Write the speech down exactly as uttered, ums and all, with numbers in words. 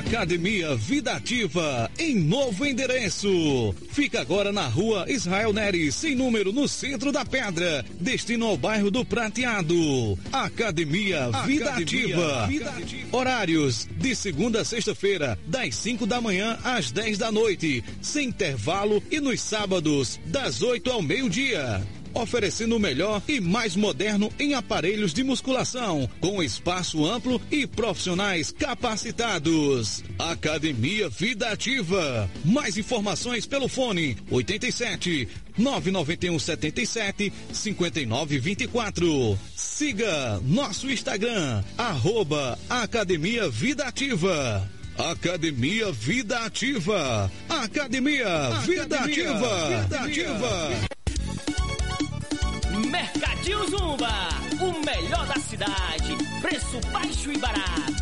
Academia Vida Ativa, em novo endereço. Fica agora na rua Israel Neres, sem número, no centro da Pedra, destino ao bairro do Prateado. Academia, Vida, Academia Ativa. Vida Ativa. Horários de segunda a sexta-feira, das cinco da manhã às dez da noite, sem intervalo, e nos sábados, das oito ao meio-dia. Oferecendo o melhor e mais moderno em aparelhos de musculação, com espaço amplo e profissionais capacitados. Academia Vida Ativa. Mais informações pelo fone oitenta e sete, nove nove um sete sete, cinco nove dois quatro. Siga nosso Instagram, arroba Academia Vida Ativa. Academia Vida Ativa. Academia, Vida, Academia Ativa. Vida Ativa. Mercadinho Zumba, o melhor da cidade, preço baixo e barato.